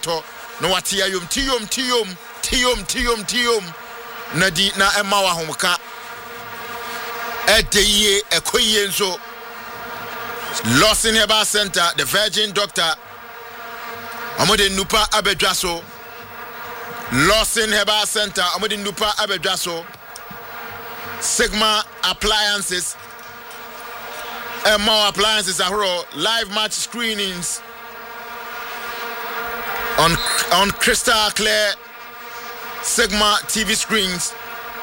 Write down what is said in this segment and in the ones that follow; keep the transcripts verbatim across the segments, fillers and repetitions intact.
to no watia yom tiyom tiyom tiyom tiyom tiyom na di na ema wa homka edeye ekoye nso Lawson Herbal Center, the Virgin Doctor Amode Nupa Abedwaso. Lawson Herbal Center Amode Nupa Abedwaso. Sigma Appliances, Emma Appliances Ahoro, live match screenings on on crystal clear Sigma T V screens.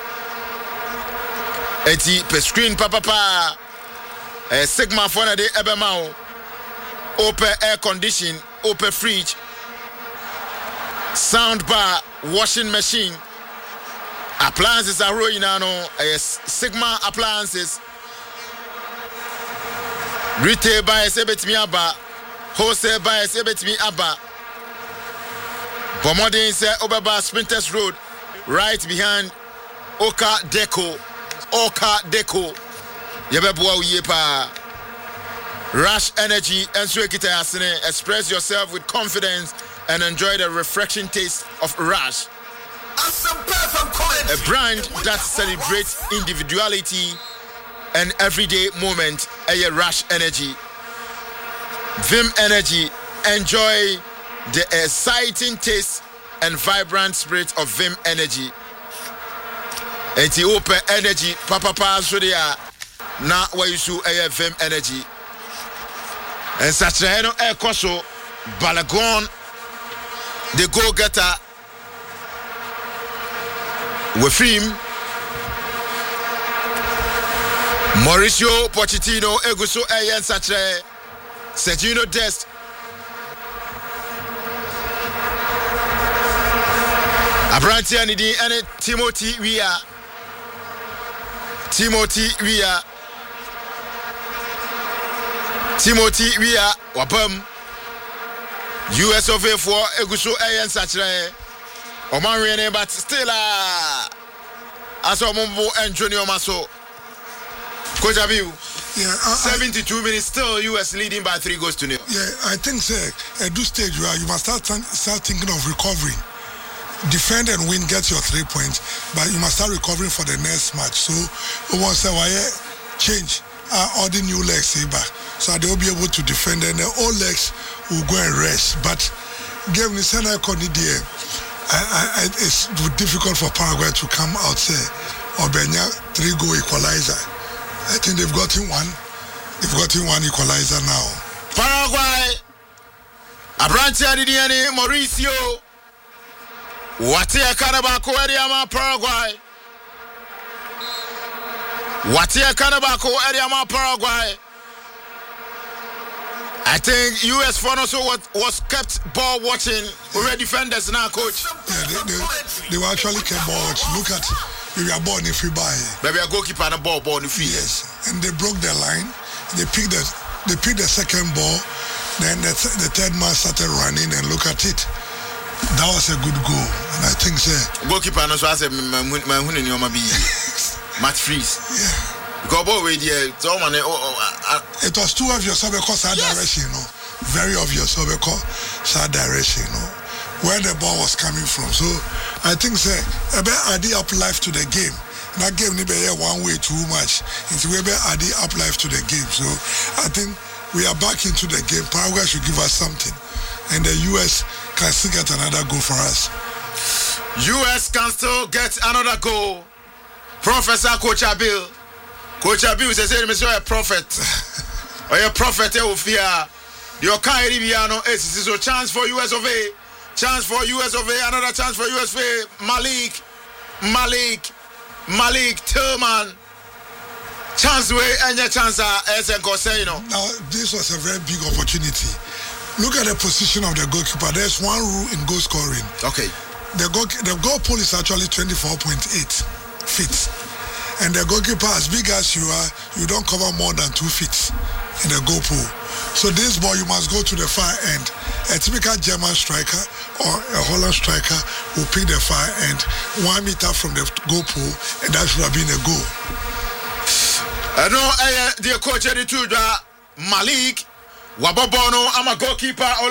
Eti per screen papa pa eh, Sigma phone de ebemao. Open air condition, open fridge, sound bar, washing machine. Appliances are rolling now. Uh, Sigma Appliances. Retail buyers ebet me aba. Wholesale buyers ebet me aba. Bomodin say Obaba Sprinters Road, right behind Oka Deco. Oka Deco. Yebebwa uyepa. Rush Energy and Suekita Asene. Express yourself with confidence and enjoy the refreshing taste of Rush. A brand that celebrates individuality and everyday moment. A Rush Energy. Vim Energy. Enjoy the exciting taste and vibrant spirit of Vim Energy. Eti open energy. Papa pa so dia na wayisu a Vim Energy. And Satrano Air Koso Balagon, the go getter with him. Mauricio Pochettino, Eguso Ayan Satre, Sergino Dest, Abranti Anidi, and Timothy Weah. Timothy Weah. Timothy Weah Wabam U S of A for Eguso Ayan Satre Oman Rene, but still uh Asomumbo and Junior Maso. Coach Abiu, yeah, I, seventy-two I, minutes still U S leading by three goals to nil. Yeah, I think sir, at this stage where you must start start thinking of recovering. Defend and win, get your three points, but you must start recovering for the next match. So we want to say why change uh, all the new legs back. So they will be able to defend and the old legs will go and rest. But game in Sana Konidia, it's difficult for Paraguay to come out say or Benya three goal equalizer. I think they've gotten one. They've gotten one equalizer now. Paraguay, Abranti Adidiani, Mauricio, Watia Kanabako Ediama Paraguay. Watia Kanabako Ediama Paraguay. I think U S Fon also was, was kept ball watching. We're defenders now, coach. Yeah, they, they, they were actually kept ball watching. Look at we were born if we buy. Maybe a goalkeeper and a ball ball if yes. And they broke the line. They picked the they picked the second ball. Then the, the third man started running and look at it. That was a good goal. And I think so. Goalkeeper and also has a my who in your match freeze. Yeah. Go with you. It was too obvious because that yes. direction, you know. Very obvious because that direction, you know. Where the ball was coming from. So I think say a bit add up life to the game. That game never one way too much. It's way add up life to the game. So I think we are back into the game. Paraguay should give us something. And the U S can still get another goal for us. U S can still get another goal. Professor Coach Abil. Coach Abiu says, "Monsieur a prophet, or a prophet of fear. Your kind Ribiano is a chance for U S of A, chance for U S of A, another chance for U S of A. Malik, Malik, Malik Tillman, chance way and your chance as a Coseno." Now this was a very big opportunity. Look at the position of the goalkeeper. There's one rule in goal scoring. Okay, the goal the goal pole is actually twenty-four point eight feet. And the goalkeeper, as big as you are, you don't cover more than two feet in the goal pole. So this ball, you must go to the far end. A typical German striker or a Holland striker will pick the far end one meter from the goal pole, and that should have been a goal. I know, uh, dear coach, Malik Wabobono, I'm a goalkeeper.